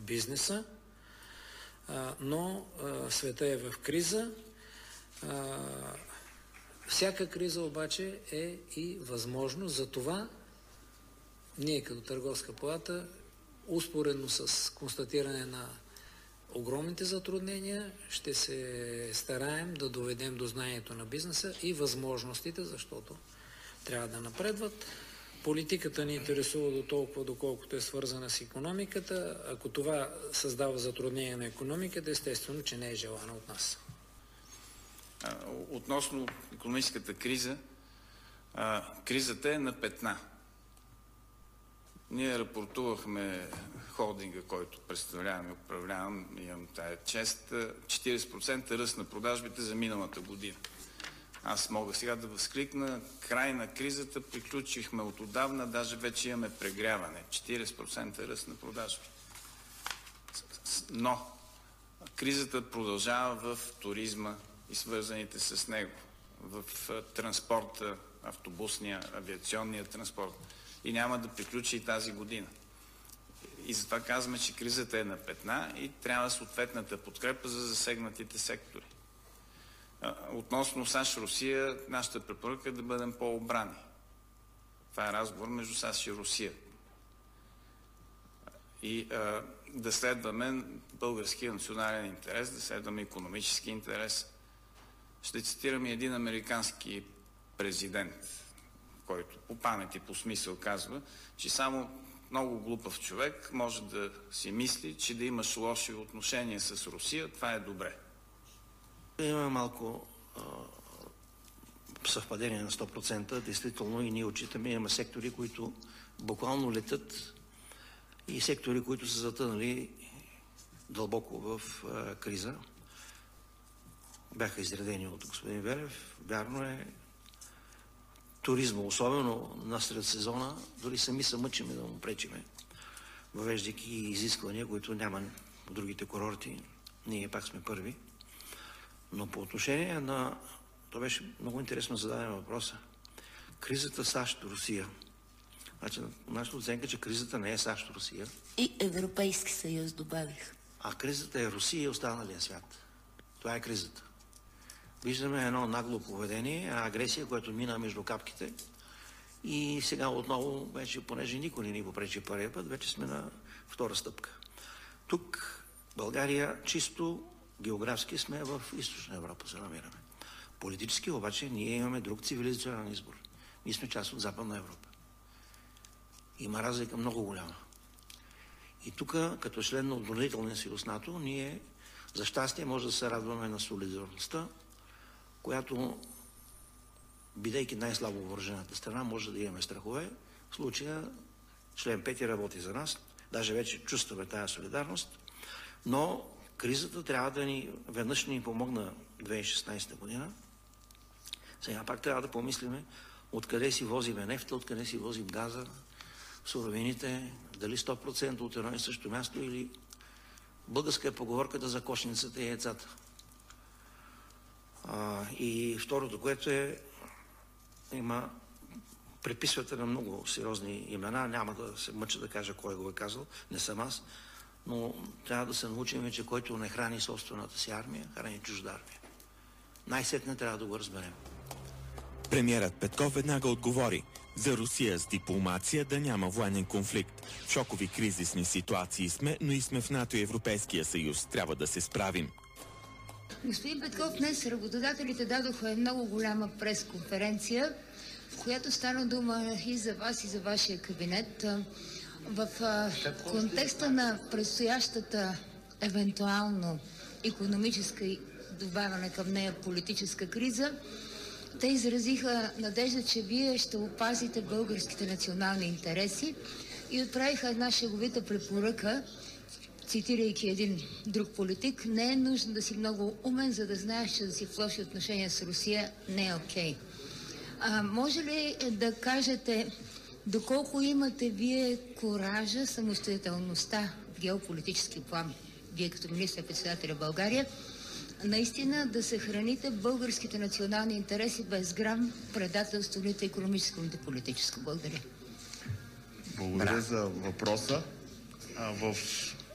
бизнеса, но света е в криза. Всяка криза обаче е и възможност. За това ние като Търговска палата, успоредно с констатиране на огромните затруднения, ще се стараем да доведем до знанието на бизнеса и възможностите, защото трябва да напредват. Политиката ни интересува до толкова, доколкото е свързана с икономиката. Ако това създава затруднение на икономиката, естествено, че не е желано от нас. Относно икономическата криза, кризата е на петна. Ние рапортувахме холдинга, който представлявам и управлявам, имам тая чест, 40% ръст на продажбите за миналата година. Аз мога сега да възкликна, край на кризата, приключихме от отдавна, даже вече имаме прегряване. 40% ръст на продажби. Но кризата продължава в туризма и свързаните с него, в транспорта, автобусния, авиационния транспорт. И няма да приключи и тази година. И затова казваме, че кризата е на петна и трябва съответната подкрепа за засегнатите сектори. Относно САЩ-Русия, нашата препоръка е да бъдем по-обрани. Това е разговор между САЩ и Русия. И да следваме българския национален интерес, да следваме икономически интерес. Ще цитирам и един американски президент, който по памет и по смисъл казва, че само много глупав човек може да си мисли, че да имаш лоши отношения с Русия, това е добре. Има малко съвпадение на 100%. Действително и ние отчитаме, има сектори, които буквално летят и сектори, които са затънали дълбоко в криза. Бяха изредени от господин Велев. Вярно е, туризма, особено насред сезона, дори сами се мъчиме да му пречиме, въвеждайки изисквания, които няма в другите курорти. Ние пак сме първи. Но по отношение на... То беше много интересно зададен въпроса. Кризата САЩ-Русия. Значи, нашата оценка, че кризата не е САЩ-Русия. И Европейски съюз добавих. А кризата е Русия и останалия свят. Това е кризата. Виждаме едно нагло поведение, агресия, която мина между капките. И сега отново, вече, понеже никой не ни попречи първия път, вече сме на втора стъпка. Тук България чисто географски сме в Източна Европа, се намираме. Политически обаче ние имаме друг цивилизационен избор. Ние сме част от Западна Европа. Има разлика много голяма. И тук, като член на отбранителния съюз НАТО, ние за щастие може да се радваме на солидарността, която, бидейки най-слабо въоръжената страна, може да имаме страхове. В случая член 5 работи за нас, даже вече чувстваме тая солидарност, но кризата трябва да ни, веднъж ни помогна 2016 година. Сега пак трябва да помислиме откъде си возиме нефта, откъде си возим газа, суровините, дали 100% от едно и също място или българска е поговорката за кошницата и яйцата. И второто, което е, има приписвате на много сериозни имена, няма да се мъча да кажа кой го е казал, не съм аз, но трябва да се научим, че който не храни собствената си армия, храни чужда армия. Най-сетне трябва да го разберем. Премиерът Петков веднага отговори: за Русия с дипломация да няма военен конфликт. В шокови кризисни ситуации сме, но и сме в НАТО и Европейския съюз. Трябва да се справим. Господин Петков, днес работодателите дадоха много голяма пресконференция, в която стана дума и за вас, и за вашия кабинет. В контекста на предстоящата евентуално икономическа и добавяне към нея политическа криза, те изразиха надежда, че вие ще опазите българските национални интереси и отправиха една шеговита препоръка, цитирайки един друг политик: не е нужно да си много умен, за да знаеш, че да си в лоши отношения с Русия не е окей. Може ли да кажете доколко имате вие коража, самостоятелността в геополитически план, вие като министър-председателя в България, наистина да съхраните българските национални интереси без грам предателство, нито икономическо, нито политическо? Благодаря. Благодаря за въпроса. В